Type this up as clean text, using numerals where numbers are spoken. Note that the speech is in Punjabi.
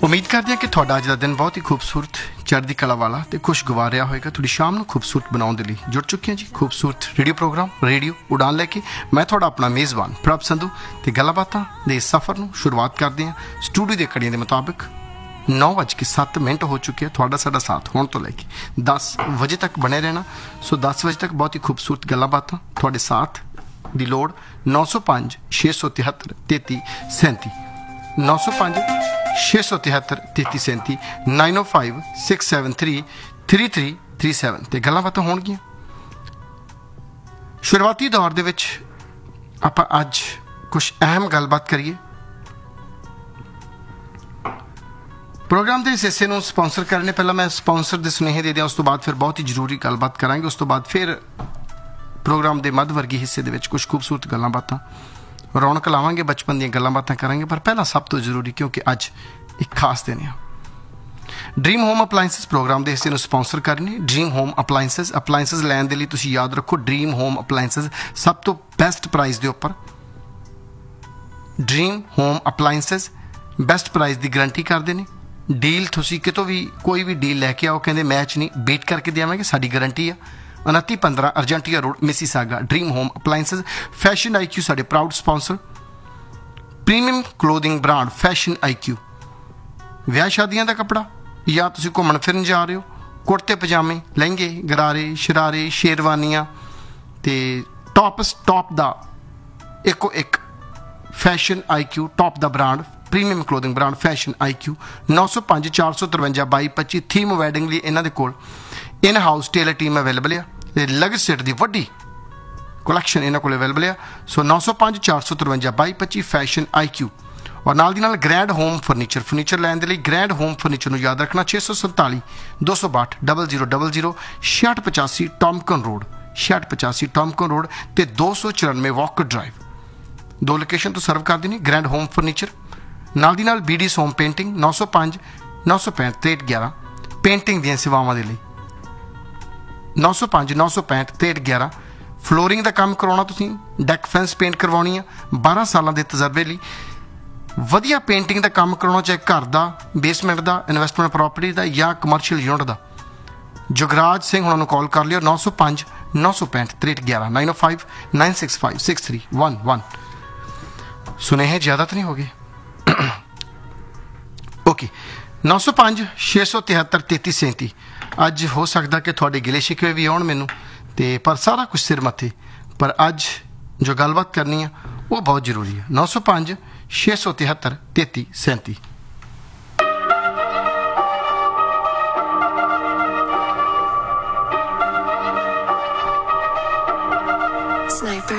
उम्मीद करते हैं कि ਤੁਹਾਡਾ ਅੱਜ ਦਾ ਦਿਨ ਬਹੁਤ ਹੀ ਖੂਬਸੂਰਤ ਚੜ੍ਹਦੀ ਕਲਾ ਵਾਲਾ ਤੇ ਖੁਸ਼ਗਵਾਰ ਰਿਹਾ ਹੋਵੇਗਾ। ਤੁਹਾਡੀ ਸ਼ਾਮ ਨੂੰ ਖੂਬਸੂਰਤ ਬਣਾਉਣ ਦੇ ਲਈ ਜੁੜ ਚੁੱਕੇ ਹਾਂ ਜੀ ਖੂਬਸੂਰਤ ਰੇਡੀਓ ਪ੍ਰੋਗਰਾਮ ਰੇਡੀਓ ਉਡਾਨ ਲੈ ਕੇ। ਮੈਂ ਤੁਹਾਡਾ ਆਪਣਾ ਮੇਜ਼ਬਾਨ ਪ੍ਰਭ ਸੰਧੂ ਤੇ ਗੱਲਾਂ-ਬਾਤਾਂ ਦੇ ਸਫ਼ਰ ਨੂੰ ਸ਼ੁਰੂਆਤ ਕਰਦੇ ਹਾਂ। ਸਟੂਡੀਓ ਦੇ ਘੜੀਆਂ ਦੇ ਮੁਤਾਬਿਕ 9:07 ਹੋ ਚੁੱਕੇ ਆ। ਤੁਹਾਡਾ ਸਾਡਾ ਸਾਥ ਹੋਣ ਤੋਂ ਲੈ ਕੇ 10 ਵਜੇ ਤੱਕ ਬਣੇ ਰਹਿਣਾ। ਸੋ 10 ਵਜੇ ਤੱਕ ਬਹੁਤ ਹੀ ਖੂਬਸੂਰਤ ਗੱਲਾਂ-ਬਾਤਾਂ ਤੁਹਾਡੇ ਸਾਥ ਦੀ ਲੋੜ 905 673 3337 905 673 3337 905 673 3337 ਤੇ ਗੱਲਾਂ ਬਾਤਾਂ ਹੋਣਗੀਆਂ। ਸ਼ੁਰੂਆਤੀ ਦੌਰ ਦੇ ਵਿੱਚ ਆਪਾਂ ਅੱਜ ਕੁਝ ਅਹਿਮ ਗੱਲਬਾਤ ਕਰੀਏ। ਪ੍ਰੋਗਰਾਮ ਦੇ ਇਸ ਹਿੱਸੇ ਨੂੰ ਸਪਾਂਸਰ ਕਰਨੇ ਪਹਿਲਾਂ ਮੈਂ ਸਪਾਂਸਰ ਦੇ ਸੁਨੇਹੇ ਦੇ ਦਿਆਂ, ਉਸ ਤੋਂ ਬਾਅਦ ਫਿਰ ਬਹੁਤ ਹੀ ਜ਼ਰੂਰੀ ਗੱਲਬਾਤ ਕਰਾਂਗੇ। ਉਸ ਤੋਂ ਬਾਅਦ ਫਿਰ ਪ੍ਰੋਗਰਾਮ ਦੇ ਮੱਧ ਵਰਗੀ ਹਿੱਸੇ ਦੇ ਵਿੱਚ ਕੁਝ ਖੂਬਸੂਰਤ ਗੱਲਾਂ ਬਾਤਾਂ ਰੌਣਕ ਲਾਵਾਂਗੇ, ਬਚਪਨ ਦੀਆਂ ਗੱਲਾਂ ਬਾਤਾਂ ਕਰਾਂਗੇ। ਪਰ ਪਹਿਲਾਂ ਸਭ ਤੋਂ ਜ਼ਰੂਰੀ, ਕਿਉਂਕਿ ਅੱਜ ਇੱਕ ਖਾਸ ਦਿਨ ਆ, ਡ੍ਰੀਮ ਹੋਮ ਅਪਲਾਇੰਸਿਸ ਪ੍ਰੋਗਰਾਮ ਦੇ ਹਿੱਸੇ ਨੂੰ ਸਪਾਂਸਰ ਕਰਨੇ। ਡ੍ਰੀਮ ਹੋਮ ਅਪਲਾਇੰਸਿਸ ਲੈਣ ਦੇ ਲਈ ਤੁਸੀਂ ਯਾਦ ਰੱਖੋ, ਡ੍ਰੀਮ ਹੋਮ ਅਪਲਾਇੰਸਿਸ ਸਭ ਤੋਂ ਬੈਸਟ ਪ੍ਰਾਈਸ ਦੇ ਉੱਪਰ। Dream home appliances best price ਦੀ ਗਰੰਟੀ ਕਰਦੇ ਨੇ। ਡੀਲ ਤੁਸੀਂ ਕਿਤੋਂ ਵੀ ਕੋਈ ਵੀ ਡੀਲ ਲੈ ਕੇ ਆਓ, ਕਹਿੰਦੇ ਮੈਚ ਨਹੀਂ, ਬੀਟ ਕਰਕੇ ਦੇਵਾਂਗੇ, ਸਾਡੀ ਗਰੰਟੀ ਆ। 2915 Argentina road, Mississauga. Dream home appliances. Fashion IQ ਸਾਡੇ proud sponsor. Premium clothing brand fashion IQ। ਵਿਆਹ ਸ਼ਾਦੀਆਂ ਦਾ ਕੱਪੜਾ ਜਾਂ ਤੁਸੀਂ ਘੁੰਮਣ ਫਿਰਨ ਜਾ ਰਹੇ ਹੋ, ਕੁੜਤੇ ਪਜਾਮੇ, ਲਹਿੰਗੇ, ਗਰਾਰੇ, ਸ਼ਰਾਰੇ, ਸ਼ੇਰਵਾਨੀਆਂ ਤੇ ਟੌਪ ਦਾ ਇੱਕੋ ਇੱਕ ਫੈਸ਼ਨ IQ ਟੌਪ ਦਾ brand, premium clothing brand fashion IQ। 905 453 2225। Theme wedding ਲਈ ਇਹਨਾਂ ਦੇ ਕੋਲ in house tailor team available ਆ ਤੇ ਲਗਜ ਸੈਟ ਦੀ ਵੱਡੀ ਕਲੈਕਸ਼ਨ ਇਹਨਾਂ ਕੋਲ ਅਵੇਲੇਬਲ ਆ। ਸੋ 905 453 2225 ਫੈਸ਼ਨ IQ। ਔਰ ਨਾਲ ਦੀ ਨਾਲ ਗ੍ਰੈਂਡ ਹੋਮ ਫਰਨੀਚਰ ਲੈਣ ਦੇ ਲਈ ਗ੍ਰੈਂਡ ਹੋਮ ਫਰਨੀਚਰ ਨੂੰ ਯਾਦ ਰੱਖਣਾ 647 262 0000 6685 ਟੌਮਕਨ ਰੋਡ 6685 ਟੌਮਕਨ ਰੋਡ ਤੇ 294 ਵਾਕਰ ਡਰਾਈਵ। ਦੋ ਲੋਕੇਸ਼ਨ ਤੋਂ ਸਰਵ ਕਰਦੇ ਨੇ ਗ੍ਰੈਂਡ ਹੋਮ ਫਰਨੀਚਰ। ਨਾਲ ਦੀ ਨਾਲ BD's ਹੋਮ ਪੇਂਟਿੰਗ 905 965 6311 ਪੇਂਟਿੰਗ ਦੀਆਂ ਸੇਵਾਵਾਂ ਦੇ ਲਈ 905 965 6311। ਫਲੋਰਿੰਗ ਦਾ ਕੰਮ ਕਰਾਉਣਾ ਤੁਸੀਂ, ਡੈਕ ਫੈਂਸ ਪੇਂਟ ਕਰਵਾਉਣੀ ਆ, 12 ਸਾਲਾਂ ਦੇ ਤਜਰਬੇ ਲਈ ਵਧੀਆ ਪੇਂਟਿੰਗ ਦਾ ਕੰਮ ਕਰਾਉਣਾ, ਚਾਹੇ ਘਰ ਦਾ, ਬੇਸਮੈਂਟ ਦਾ, ਇਨਵੈਸਟਮੈਂਟ ਪ੍ਰਾਪਰਟੀ ਦਾ ਜਾਂ ਕਮਰਸ਼ੀਅਲ ਯੂਨਿਟ ਦਾ। ਜੁਗਰਾਜ ਸਿੰਘ ਉਹਨਾਂ ਨੂੰ ਕਾਲ ਕਰ ਲਿਓ 905 965 6311 905 965 6311। ਸੁਨੇਹੇ ਜ਼ਿਆਦਾ ਤਾਂ ਨਹੀਂ ਹੋ ਗਏ? ਓਕੇ, 905 673 3337। ਅੱਜ ਹੋ ਸਕਦਾ ਕਿ ਤੁਹਾਡੇ ਗਿਲੇ ਸ਼ਿਕਵੇ ਵੀ ਆਉਣ ਮੈਨੂੰ, ਤੇ ਪਰ ਸਾਰਾ ਕੁਝ ਸਿਰ ਮੱਥੇ। ਪਰ ਅੱਜ ਜੋ ਗੱਲਬਾਤ ਕਰਨੀ ਆ ਉਹ ਬਹੁਤ ਜ਼ਰੂਰੀ ਹੈ। 905 673 3337। Sniper.